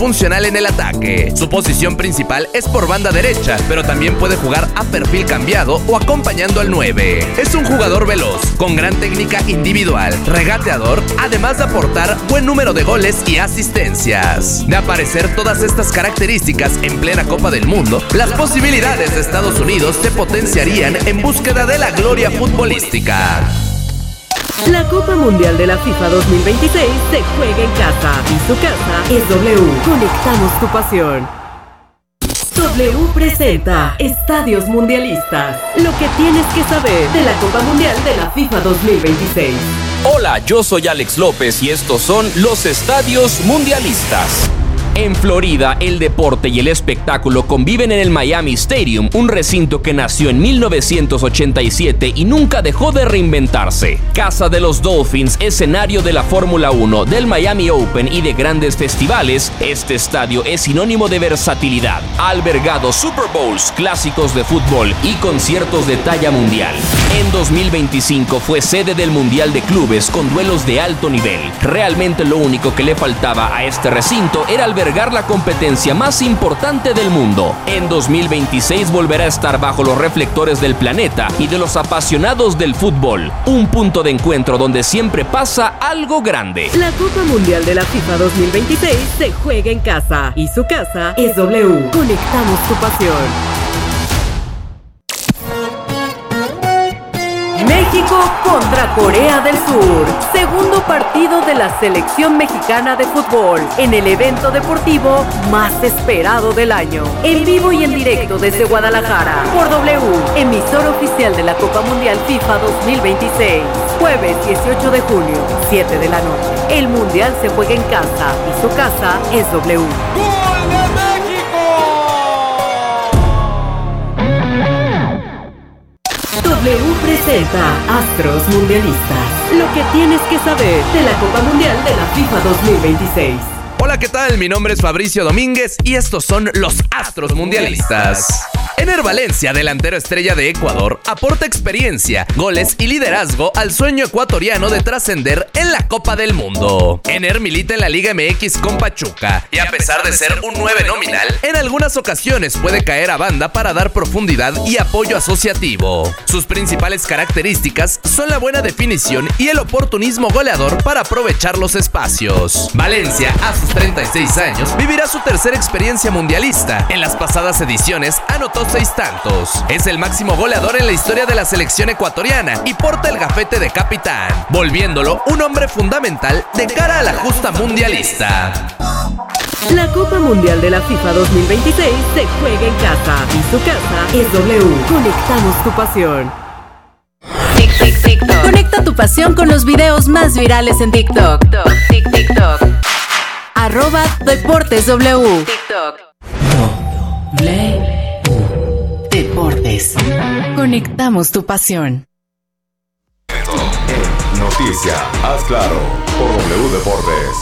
funcional en el ataque. Su posición principal es por banda derecha, pero también puede jugar a perfil cambiado o acompañando al 9. Es un jugador veloz, con gran técnica individual, regateador, además de aportar buen número de goles y asistencias. De aparecer todas estas características en plena Copa del Mundo, las posibilidades de Estados Unidos se potenciarían en búsqueda de la gloria futbolística. La Copa Mundial de la FIFA 2026 se juega en casa y su casa es W. Conectamos tu pasión. W presenta Estadios Mundialistas. Lo que tienes que saber de la Copa Mundial de la FIFA 2026. Hola, yo soy Alex López y estos son los Estadios Mundialistas. En Florida, el deporte y el espectáculo conviven en el Miami Stadium, un recinto que nació en 1987 y nunca dejó de reinventarse. Casa de los Dolphins, escenario de la Fórmula 1, del Miami Open y de grandes festivales, este estadio es sinónimo de versatilidad. Ha albergado Super Bowls, clásicos de fútbol y conciertos de talla mundial. En 2025 fue sede del Mundial de Clubes con duelos de alto nivel. Realmente lo único que le faltaba a este recinto era albergar la competencia más importante del mundo. En 2026 volverá a estar bajo los reflectores del planeta y de los apasionados del fútbol. Un punto de encuentro donde siempre pasa algo grande. La Copa Mundial de la FIFA 2026 se juega en casa y su casa es W. Conectamos tu pasión. México contra Corea del Sur. Segundo partido de la selección mexicana de fútbol en el evento deportivo más esperado del año. En vivo y en directo desde Guadalajara por W, emisor oficial de la Copa Mundial FIFA 2026. Jueves 18 de junio, 7 de la noche. El Mundial se juega en casa y su casa es W. ¡Gol de México! W presenta Astros Mundialistas. Lo que tienes que saber de la Copa Mundial de la FIFA 2026. Hola, ¿qué tal? Mi nombre es Fabricio Domínguez y estos son los Astros Mundialistas. Ener Valencia, delantero estrella de Ecuador, aporta experiencia, goles y liderazgo al sueño ecuatoriano de trascender en la Copa del Mundo. Ener milita en la Liga MX con Pachuca y a pesar de ser un 9 nominal, en algunas ocasiones puede caer a banda para dar profundidad y apoyo asociativo. Sus principales características son la buena definición y el oportunismo goleador para aprovechar los espacios. Valencia, a sus 36 años, vivirá su tercera experiencia mundialista. En las pasadas ediciones anotó 6 tantos. Es el máximo goleador en la historia de la selección ecuatoriana y porta el gafete de capitán, volviéndolo un hombre fundamental de cara a la justa mundialista. La Copa Mundial de la FIFA 2026 se juega en casa y su casa es W. Conectamos tu pasión. TikTok. Conecta tu pasión con los videos más virales en TikTok. TikTok. @DeportesW. TikTok. Deportes. Conectamos tu pasión. Noticia, haz claro, por W Deportes.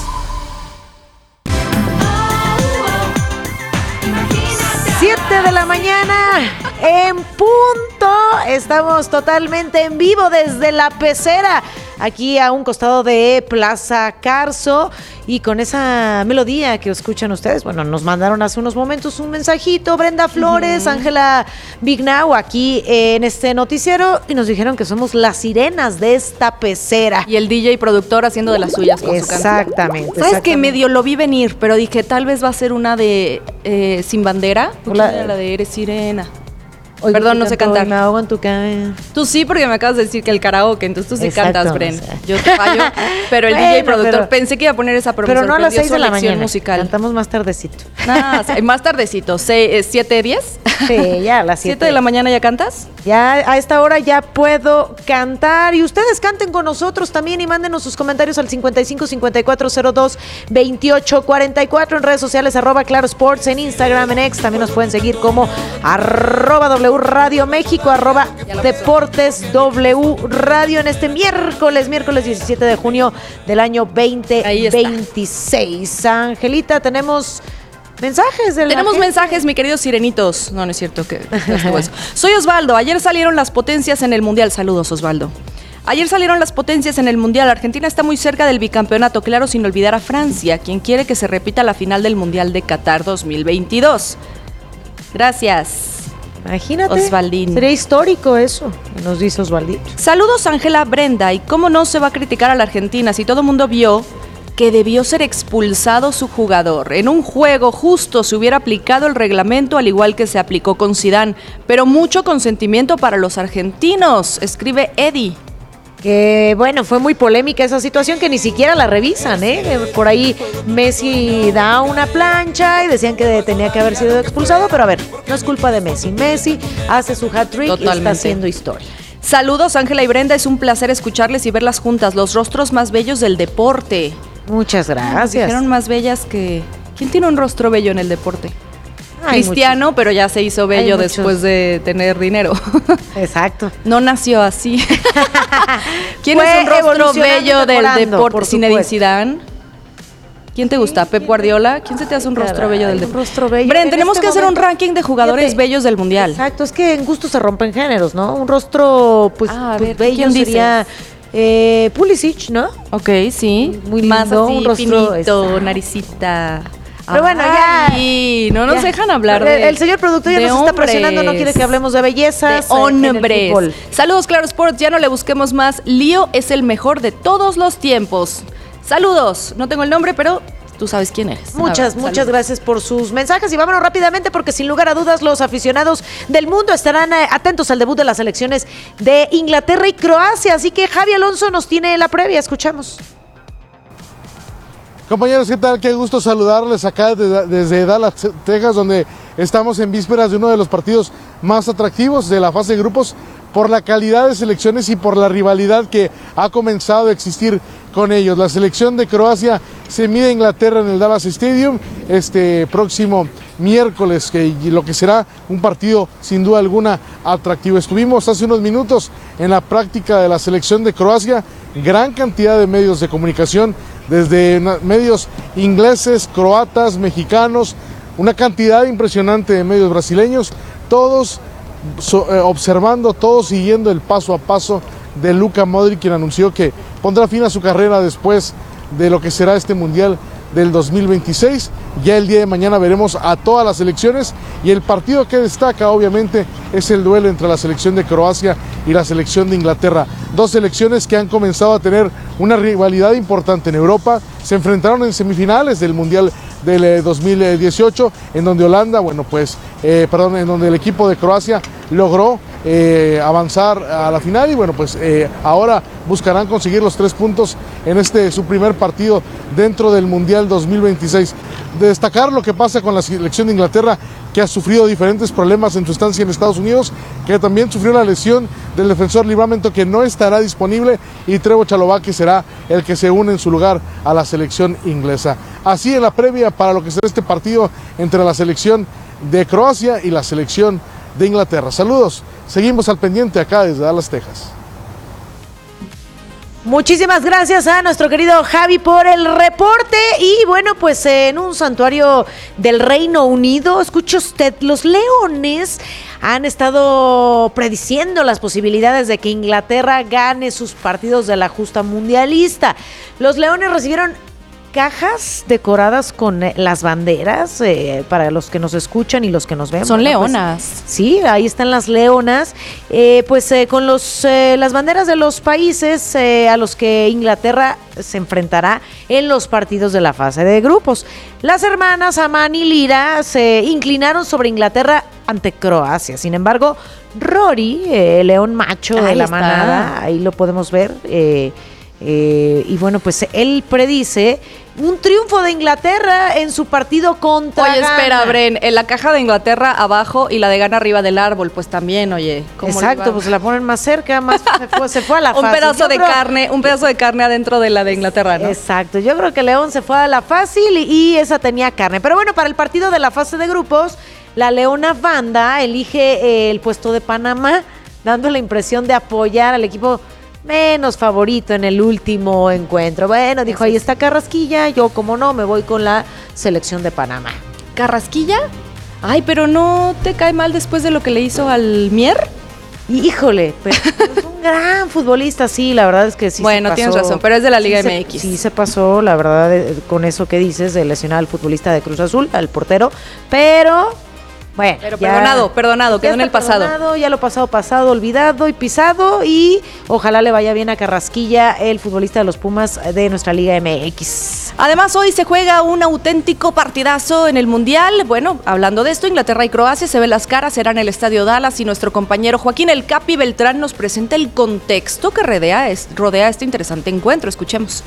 Siete de la mañana, en punto. Estamos totalmente en vivo desde La Pecera, aquí a un costado de Plaza Carso. Y con esa melodía que escuchan ustedes, bueno, nos mandaron hace unos momentos un mensajito, Brenda Flores, Ángela Vignau, aquí en este noticiero, y nos dijeron que somos las sirenas de esta pecera. Y el DJ productor haciendo de las suyas con su canción. Exactamente. ¿Sabes que medio lo vi venir, pero dije, tal vez va a ser una de Sin Bandera? La de Eres Sirena. Hoy perdón, no sé cantar. Me ahogo en tu cabeza. Tú sí, porque me acabas de decir que el karaoke, entonces tú sí Exacto, cantas, Bren. O sea. Yo te fallo, pero el DJ productor, pensé que iba a poner esa, pero no a las 6 de la mañana. Musical. Cantamos más tardecito. Más tardecito, 7, 10. Sí, ya a las 7. 7 de la mañana ya cantas. Ya a esta hora ya puedo cantar y ustedes canten con nosotros también y mándenos sus comentarios al 55-5402-2844 en redes sociales, @Claro Sports, en Instagram, en X, también nos pueden seguir como @W Radio México, @Deportes W Radio en este miércoles 17 de junio del año 2026. Angelita, tenemos mensajes. Tenemos mensajes, mi queridos sirenitos. No es cierto que Soy Osvaldo. Ayer salieron las potencias en el Mundial. Saludos, Osvaldo. Ayer salieron las potencias en el Mundial. Argentina está muy cerca del bicampeonato, claro, sin olvidar a Francia, quien quiere que se repita la final del Mundial de Qatar 2022. Gracias. Imagínate, Osvaldín. Sería histórico eso, nos dice Osvaldín. Saludos, Ángela Brenda. ¿Y cómo no se va a criticar a la Argentina si todo el mundo vio que debió ser expulsado su jugador? En un juego justo se hubiera aplicado el reglamento al igual que se aplicó con Zidane, pero mucho consentimiento para los argentinos, escribe Eddie. Que bueno, fue muy polémica esa situación que ni siquiera la revisan, ¿eh? Por ahí Messi da una plancha y decían que tenía que haber sido expulsado, pero a ver, no es culpa de Messi. Messi hace su hat-trick y está haciendo historia. Saludos, Ángela y Brenda, es un placer escucharles y verlas juntas, los rostros más bellos del deporte. Muchas gracias. Dijeron más bellas que... ¿Quién tiene un rostro bello en el deporte? Cristiano, muchos. Pero ya se hizo bello después de tener dinero. Exacto. No nació así. ¿Quién es un rostro bello del deporte? Zinedine Zidane. ¿Quién te gusta? ¿Pep Guardiola? ¿Quién se te hace un rostro bello del deporte? Bren, tenemos que hacer un ranking de jugadores bellos del Mundial. Exacto, es que en gusto se rompen géneros, ¿no? Un rostro, pues, bello sería... Pulisic, ¿no? Ok, sí. Muy lindo, más así, un rostro finito, naricita. Pero bueno, ya. No nos dejan hablar de el señor productor ya nos está presionando, no quiere que hablemos de bellezas. De hombres. Saludos, Claro Sports, ya no le busquemos más. Lío es el mejor de todos los tiempos. Saludos, no tengo el nombre, pero tú sabes quién eres. Muchas gracias por sus mensajes y vámonos rápidamente porque sin lugar a dudas los aficionados del mundo estarán atentos al debut de las selecciones de Inglaterra y Croacia. Así que Javi Alonso nos tiene la previa, escuchamos. Compañeros, ¿qué tal? Qué gusto saludarles acá desde Dallas, Texas, donde estamos en vísperas de uno de los partidos más atractivos de la fase de grupos por la calidad de selecciones y por la rivalidad que ha comenzado a existir con ellos. La selección de Croacia se mide a Inglaterra en el Dallas Stadium este próximo miércoles, lo que será un partido sin duda alguna atractivo. Estuvimos hace unos minutos en la práctica de la selección de Croacia, gran cantidad de medios de comunicación, desde medios ingleses, croatas, mexicanos, una cantidad impresionante de medios brasileños, todos observando, todos siguiendo el paso a paso de Luka Modric, quien anunció que pondrá fin a su carrera después de lo que será este Mundial del 2026. Ya el día de mañana veremos a todas las selecciones y el partido que destaca obviamente es el duelo entre la selección de Croacia y la selección de Inglaterra. Dos selecciones que han comenzado a tener una rivalidad importante en Europa. Se enfrentaron en semifinales del Mundial del 2018, en donde en donde el equipo de Croacia logró avanzar a la final y ahora buscarán conseguir los 3 puntos en su primer partido dentro del Mundial 2026. Destacar lo que pasa con la selección de Inglaterra, que ha sufrido diferentes problemas en su estancia en Estados Unidos, que también sufrió la lesión del defensor Livramento, que no estará disponible, y Trevoh Chalobah, que será el que se une en su lugar a la selección inglesa. Así en la previa para lo que será este partido entre la selección de Croacia y la selección de Inglaterra. Saludos, seguimos al pendiente acá desde Dallas, Texas. Muchísimas gracias a nuestro querido Javi por el reporte. Y bueno, pues en un santuario del Reino Unido, escuche usted, los Leones han estado prediciendo las posibilidades de que Inglaterra gane sus partidos de la justa mundialista. Los Leones recibieron cajas decoradas con las banderas, para los que nos escuchan y los que nos ven. Son leonas. Pues, sí, ahí están las leonas, con las banderas de los países a los que Inglaterra se enfrentará en los partidos de la fase de grupos. Las hermanas Aman y Lira se inclinaron sobre Inglaterra ante Croacia. Sin embargo, Rory, el león macho de la manada, ahí lo podemos ver, y bueno, pues él predice un triunfo de Inglaterra en su partido contra Ghana. Oye, espera, Bren, en la caja de Inglaterra abajo y la de Ghana arriba del árbol, pues también, oye. Exacto, pues la ponen más cerca, se fue a la fácil. Un pedazo de carne adentro de la de Inglaterra, ¿no? Exacto, yo creo que León se fue a la fácil y esa tenía carne. Pero bueno, para el partido de la fase de grupos, la leona Banda elige el puesto de Panamá, dando la impresión de apoyar al equipo menos favorito en el último encuentro. Bueno, dijo, ahí está Carrasquilla, yo como no, me voy con la selección de Panamá. ¿Carrasquilla? Ay, pero ¿no te cae mal después de lo que le hizo al Mier? Híjole, pero es un gran futbolista, sí, la verdad es que sí. Bueno, tienes razón, pero es de la Liga MX. Sí se pasó, la verdad, con eso que dices de lesionar al futbolista de Cruz Azul, al portero, pero bueno. Pero perdonado, quedó en el pasado. Ya lo pasado, olvidado y pisado, y ojalá le vaya bien a Carrasquilla, el futbolista de los Pumas de nuestra Liga MX. Además, hoy se juega un auténtico partidazo en el Mundial. Bueno, hablando de esto, Inglaterra y Croacia se ven las caras, será en el Estadio Dallas, y nuestro compañero Joaquín El Capi Beltrán nos presenta el contexto que rodea este interesante encuentro. Escuchemos.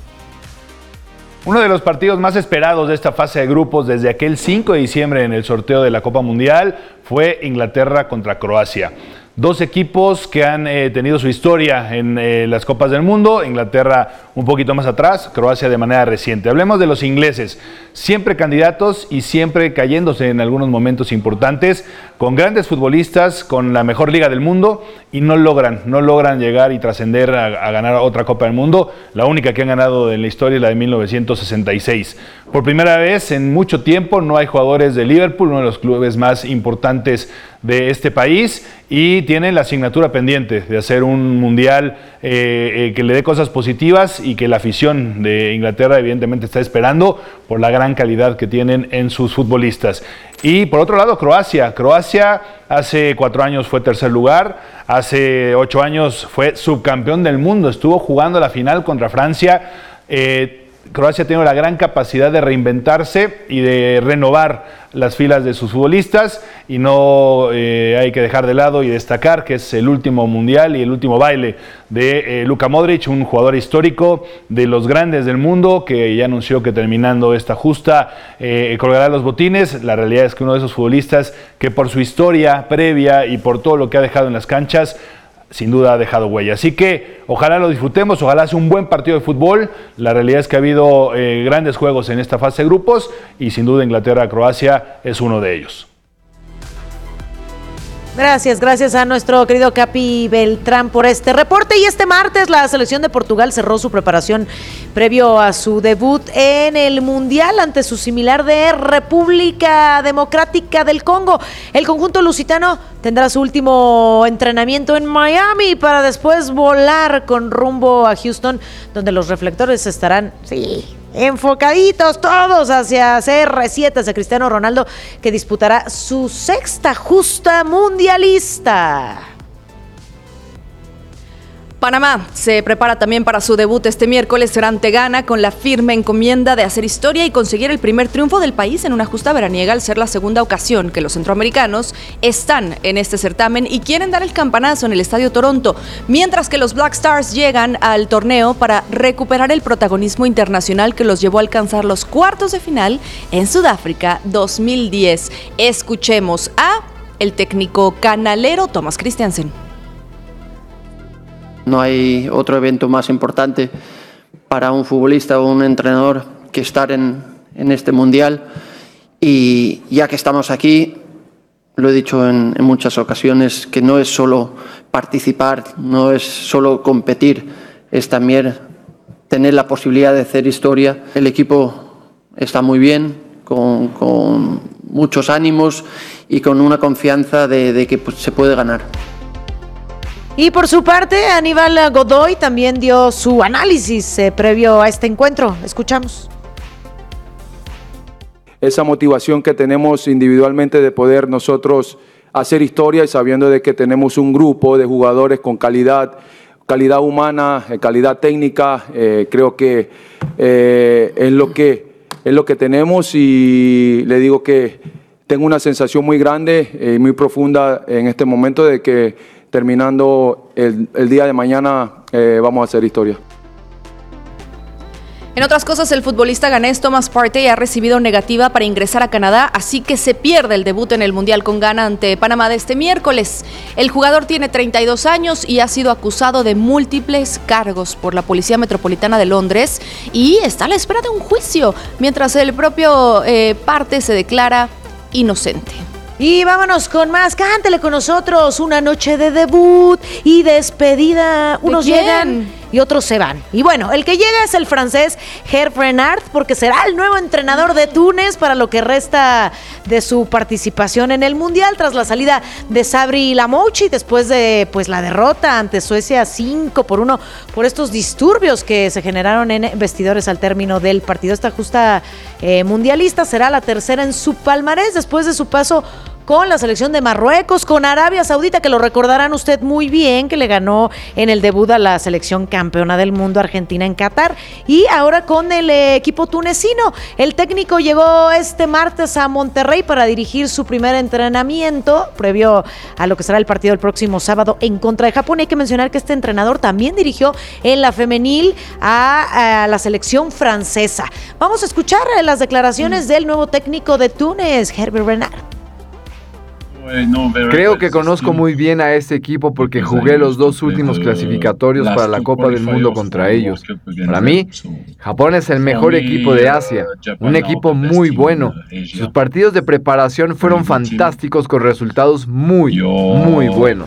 Uno de los partidos más esperados de esta fase de grupos desde aquel 5 de diciembre en el sorteo de la Copa Mundial fue Inglaterra contra Croacia. Dos equipos que han tenido su historia en las Copas del Mundo, Inglaterra un poquito más atrás, Croacia de manera reciente. Hablemos de los ingleses, siempre candidatos y siempre cayéndose en algunos momentos importantes, con grandes futbolistas, con la mejor liga del mundo, y no logran llegar y trascender a ganar otra Copa del Mundo. La única que han ganado en la historia es la de 1966. Por primera vez en mucho tiempo no hay jugadores de Liverpool, uno de los clubes más importantes de este país, y tienen la asignatura pendiente de hacer un mundial que le dé cosas positivas y que la afición de Inglaterra evidentemente está esperando por la gran calidad que tienen en sus futbolistas. Y por otro lado, Croacia hace 4 años fue tercer lugar, hace 8 años fue subcampeón del mundo, estuvo jugando la final contra Francia. Croacia tiene la gran capacidad de reinventarse y de renovar las filas de sus futbolistas, y no hay que dejar de lado y destacar que es el último mundial y el último baile de Luka Modric, un jugador histórico de los grandes del mundo que ya anunció que terminando esta justa colgará los botines. La realidad es que uno de esos futbolistas que por su historia previa y por todo lo que ha dejado en las canchas, sin duda ha dejado huella. Así que ojalá lo disfrutemos, ojalá sea un buen partido de fútbol. La realidad es que ha habido grandes juegos en esta fase de grupos, y sin duda Inglaterra-Croacia es uno de ellos. Gracias a nuestro querido Capi Beltrán por este reporte. Y este martes la selección de Portugal cerró su preparación previo a su debut en el Mundial ante su similar de República Democrática del Congo. El conjunto lusitano tendrá su último entrenamiento en Miami para después volar con rumbo a Houston, donde los reflectores estarán, enfocaditos todos hacia CR7, hacia Cristiano Ronaldo, que disputará su 6ª justa mundialista. Panamá se prepara también para su debut este miércoles, será ante Ghana, con la firme encomienda de hacer historia y conseguir el primer triunfo del país en una justa veraniega, al ser la segunda ocasión que los centroamericanos están en este certamen y quieren dar el campanazo en el Estadio Toronto, mientras que los Black Stars llegan al torneo para recuperar el protagonismo internacional que los llevó a alcanzar los cuartos de final en Sudáfrica 2010. Escuchemos a el técnico canalero Thomas Christiansen. No hay otro evento más importante para un futbolista o un entrenador que estar en este mundial, y ya que estamos aquí, lo he dicho en muchas ocasiones, que no es solo participar, no es solo competir, es también tener la posibilidad de hacer historia. El equipo está muy bien, con muchos ánimos y con una confianza de que se puede ganar. Y por su parte, Aníbal Godoy también dio su análisis previo a este encuentro. Escuchamos. Esa motivación que tenemos individualmente de poder nosotros hacer historia, y sabiendo de que tenemos un grupo de jugadores con calidad humana, calidad técnica, creo que es lo que tenemos, y le digo que tengo una sensación muy grande y muy profunda en este momento de que terminando el día de mañana vamos a hacer historia. En otras cosas, el futbolista ganés Thomas Partey ha recibido negativa para ingresar a Canadá, así que se pierde el debut en el Mundial con Ghana ante Panamá de este miércoles. El jugador tiene 32 años y ha sido acusado de múltiples cargos por la Policía Metropolitana de Londres y está a la espera de un juicio, mientras el propio Partey se declara inocente. Y vámonos con más, cántele con nosotros, una noche de debut y despedida. Unos llegan y otros se van. Y bueno, el que llega es el francés Hervé Renard, porque será el nuevo entrenador de Túnez para lo que resta de su participación en el Mundial, tras la salida de Sabri Lamouchi después de la derrota ante Suecia 5-1 por estos disturbios que se generaron en vestidores al término del partido. Esta justa mundialista será la tercera en su palmarés después de su paso con la selección de Marruecos, con Arabia Saudita, que lo recordarán usted muy bien, que le ganó en el debut a la selección campeona del mundo Argentina en Qatar, y ahora con el equipo tunecino. El técnico llegó este martes a Monterrey para dirigir su primer entrenamiento previo a lo que será el partido el próximo sábado en contra de Japón. Y hay que mencionar que este entrenador también dirigió en la femenil a la selección francesa. Vamos a escuchar las declaraciones del nuevo técnico de Túnez, Hervé Renard. Creo que conozco muy bien a este equipo porque jugué los 2 últimos clasificatorios para la Copa del Mundo contra ellos. Para mí, Japón es el mejor equipo de Asia, un equipo muy bueno. Sus partidos de preparación fueron fantásticos con resultados muy buenos.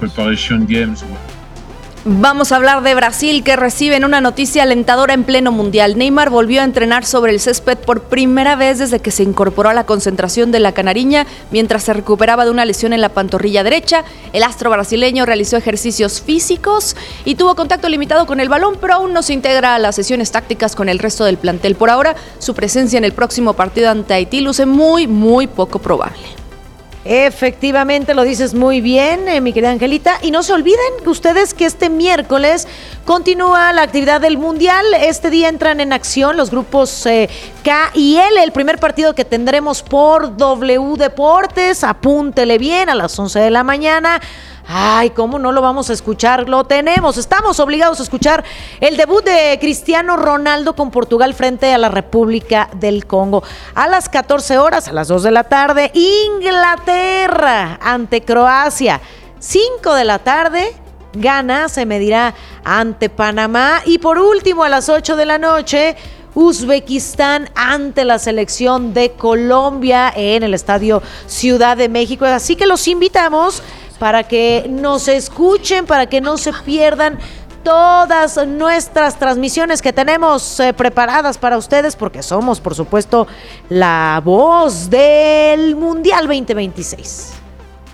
Vamos a hablar de Brasil, que reciben una noticia alentadora en pleno mundial. Neymar volvió a entrenar sobre el césped por primera vez desde que se incorporó a la concentración de la Canariña, mientras se recuperaba de una lesión en la pantorrilla derecha. El astro brasileño realizó ejercicios físicos y tuvo contacto limitado con el balón, pero aún no se integra a las sesiones tácticas con el resto del plantel. Por ahora, su presencia en el próximo partido ante Haití luce muy poco probable. Efectivamente, lo dices muy bien, mi querida Angelita. Y no se olviden ustedes que este miércoles continúa la actividad del Mundial. Este día entran en acción los grupos K y L. El primer partido que tendremos por W Deportes. Apúntele bien, a las 11 de la mañana. Ay, ¿cómo no lo vamos a escuchar? Lo tenemos, estamos obligados a escuchar el debut de Cristiano Ronaldo con Portugal frente a la República del Congo. A las 14 horas, a las 2 de la tarde, Inglaterra ante Croacia. 5 de la tarde, Ghana se medirá ante Panamá. Y por último, a las 8 de la noche, Uzbekistán ante la selección de Colombia en el Estadio Ciudad de México. Así que los invitamos para que nos escuchen, para que no se pierdan todas nuestras transmisiones que tenemos preparadas para ustedes, porque somos, por supuesto, la voz del Mundial 2026.